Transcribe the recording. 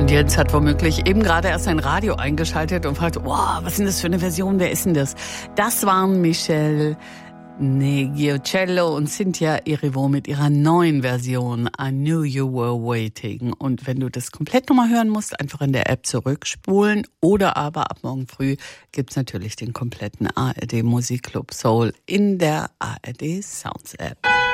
Und Jens hat womöglich eben gerade erst sein Radio eingeschaltet und fragt, wow, was ist denn das für eine Version, wer ist denn das? Das waren Michel Negiocello und Cynthia Erivo mit ihrer neuen Version I Knew You Were Waiting. Und wenn du das komplett nochmal hören musst, einfach in der App zurückspulen oder aber ab morgen früh gibt's natürlich den kompletten ARD Musikclub Soul in der ARD Sounds App.